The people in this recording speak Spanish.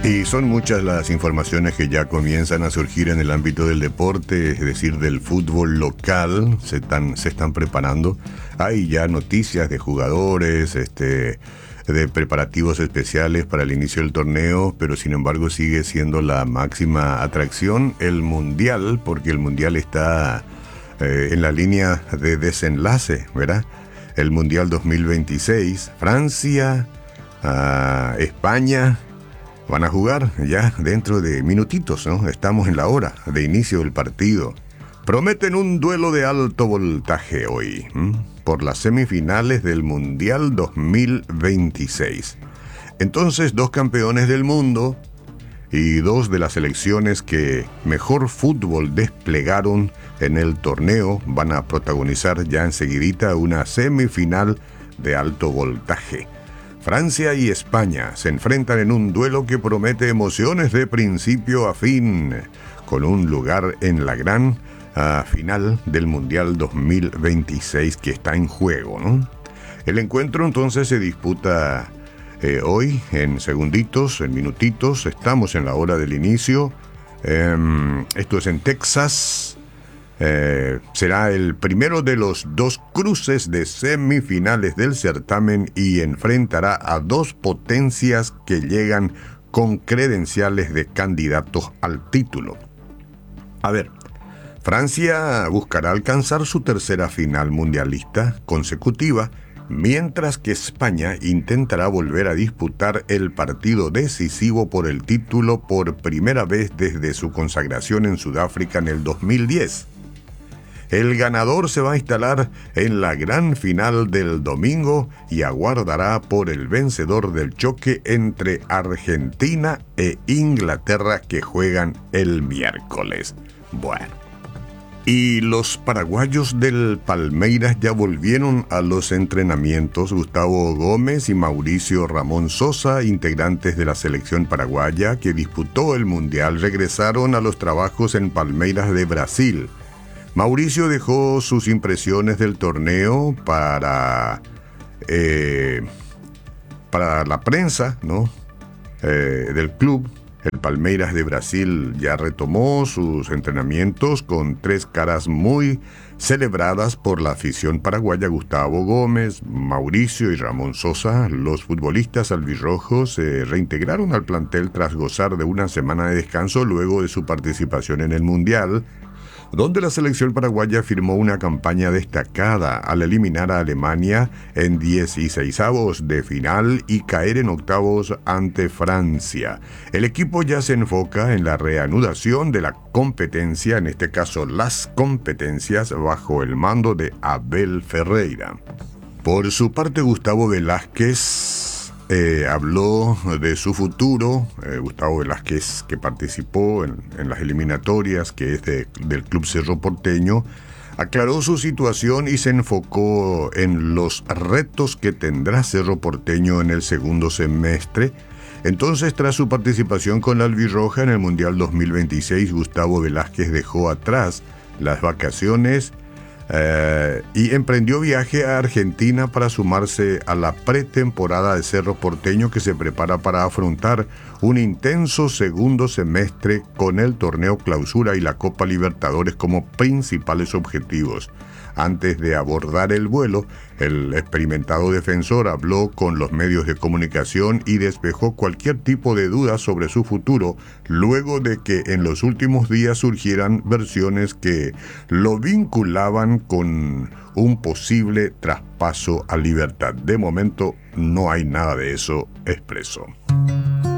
Y son muchas las informaciones que ya comienzan a surgir en el ámbito del deporte, es decir, del fútbol local, se están preparando. Hay ya noticias de jugadores, de preparativos especiales para el inicio del torneo, pero sin embargo sigue siendo la máxima atracción el Mundial, porque el Mundial está en la línea de desenlace, ¿verdad? El Mundial 2026, Francia, España van a jugar ya dentro de minutitos, ¿no? Estamos en la hora de inicio del partido. Prometen un duelo de alto voltaje hoy, por las semifinales del Mundial 2026. Entonces, dos campeones del mundo y dos de las selecciones que mejor fútbol desplegaron en el torneo van a protagonizar ya enseguidita una semifinal de alto voltaje. Francia y España se enfrentan en un duelo que promete emociones de principio a fin, con un lugar en la gran final del Mundial 2026 que está en juego, ¿no? El encuentro entonces se disputa hoy en segunditos, en minutitos. Estamos en la hora del inicio. Esto es en Texas. Será el primero de los dos cruces de semifinales del certamen y enfrentará a dos potencias que llegan con credenciales de candidatos al título. A ver, Francia buscará alcanzar su tercera final mundialista consecutiva, mientras que España intentará volver a disputar el partido decisivo por el título por primera vez desde su consagración en Sudáfrica en el 2010. El ganador se va a instalar en la gran final del domingo y aguardará por el vencedor del choque entre Argentina e Inglaterra que juegan el miércoles. Bueno, y los paraguayos del Palmeiras ya volvieron a los entrenamientos. Gustavo Gómez y Mauricio Ramón Sosa, integrantes de la selección paraguaya que disputó el Mundial, regresaron a los trabajos en Palmeiras de Brasil. Mauricio dejó sus impresiones del torneo para la prensa, ¿no? Del club. El Palmeiras de Brasil ya retomó sus entrenamientos con tres caras muy celebradas por la afición paraguaya. Gustavo Gómez, Mauricio y Ramón Sosa, los futbolistas albirrojos, se reintegraron al plantel tras gozar de una semana de descanso luego de su participación en el Mundial, donde la selección paraguaya firmó una campaña destacada al eliminar a Alemania en 16avos de final y caer en octavos ante Francia. El equipo ya se enfoca en la reanudación de la competencia, en este caso las competencias, bajo el mando de Abel Ferreira. Por su parte, Gustavo Velázquez habló de su futuro. Gustavo Velázquez, que participó en las eliminatorias, que es del Club Cerro Porteño, aclaró su situación y se enfocó en los retos que tendrá Cerro Porteño en el segundo semestre. Entonces, tras su participación con la albirroja en el Mundial 2026, Gustavo Velázquez dejó atrás las vacaciones y emprendió viaje a Argentina para sumarse a la pretemporada de Cerro Porteño, que se prepara para afrontar un intenso segundo semestre con el torneo Clausura y la Copa Libertadores como principales objetivos. Antes de abordar el vuelo, el experimentado defensor habló con los medios de comunicación y despejó cualquier tipo de duda sobre su futuro, luego de que en los últimos días surgieran versiones que lo vinculaban con un posible traspaso a Libertad. De momento no hay nada de eso expreso.